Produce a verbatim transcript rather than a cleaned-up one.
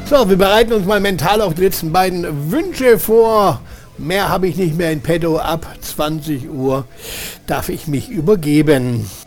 So, wir bereiten uns mal mental auf die letzten beiden Wünsche vor. Mehr habe ich nicht mehr in petto. Ab zwanzig Uhr darf ich mich übergeben.